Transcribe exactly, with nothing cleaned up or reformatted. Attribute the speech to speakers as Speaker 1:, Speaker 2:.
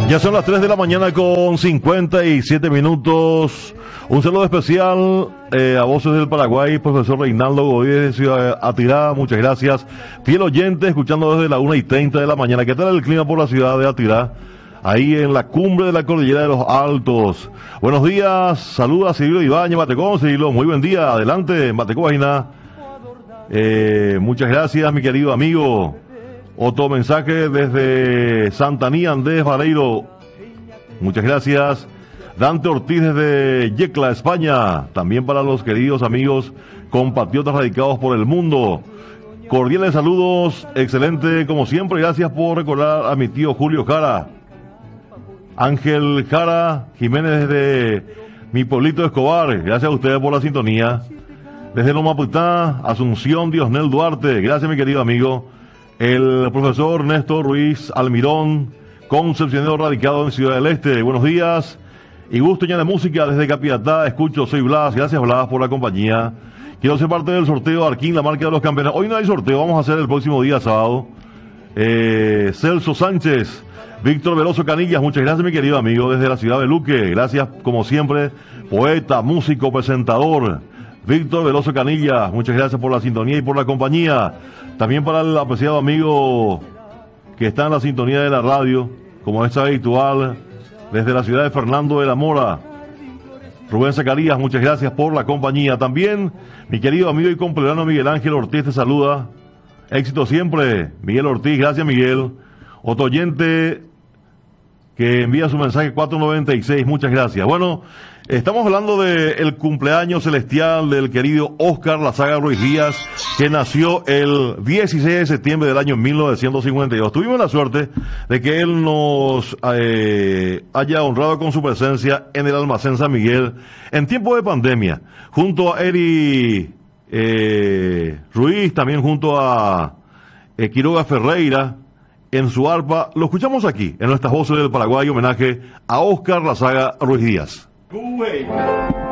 Speaker 1: Ya son las tres de la mañana con cincuenta y siete minutos. Un saludo especial eh, a Voces del Paraguay, profesor Reinaldo Godoy de Ciudad Atirá, muchas gracias. Fiel oyente, escuchando desde la una y treinta de la mañana. ¿Qué tal el clima por la ciudad de Atirá? Ahí en la cumbre de la cordillera de los Altos. Buenos días, saluda a Cirilo Ibáñez, Matecón, Cirilo, muy buen día, adelante, Matecón, Vagina. Eh, muchas gracias, mi querido amigo. Otro mensaje desde Santaní, Andrés Vareiro. Muchas gracias. Dante Ortiz desde Yecla, España. También para los queridos amigos compatriotas radicados por el mundo. Cordiales saludos, excelente como siempre. Gracias por recordar a mi tío Julio Jara. Ángel Jara Jiménez desde mi pueblito Escobar. Gracias a ustedes por la sintonía. Desde Lomaputá, Asunción Diosnel Duarte. Gracias, mi querido amigo. El profesor Néstor Ruiz Almirón, concepcionero radicado en Ciudad del Este. Buenos días y gusto ya de música desde Capiatá. Escucho, soy Blas. Gracias, Blas, por la compañía. Quiero ser parte del sorteo de Arquín, la marca de los campeones. Hoy no hay sorteo, vamos a hacer el próximo día, sábado. Eh, Celso Sánchez, Víctor Veloso Canillas, muchas gracias, mi querido amigo, desde la ciudad de Luque. Gracias, como siempre, poeta, músico, presentador. Víctor Veloso Canilla, muchas gracias por la sintonía y por la compañía. También para el apreciado amigo que está en la sintonía de la radio, como es habitual, desde la ciudad de Fernando de la Mora. Rubén Zacarías, muchas gracias por la compañía. También mi querido amigo y compañero Miguel Ángel Ortiz te saluda. Éxito siempre, Miguel Ortiz, gracias Miguel. Otro oyente que envía su mensaje cuatro noventa y seis, muchas gracias. Bueno, estamos hablando del cumpleaños celestial del querido Óscar Lazaga Ruiz Díaz, que nació el dieciséis de septiembre del año mil novecientos cincuenta y dos. Tuvimos la suerte de que él nos eh, haya honrado con su presencia en el Almacén San Miguel en tiempo de pandemia, junto a Eri eh, Ruiz, también junto a eh, Quiroga Ferreira, en su arpa. Lo escuchamos aquí, en nuestras voces del Paraguay, homenaje a Óscar Lazaga Ruiz Díaz. Uy.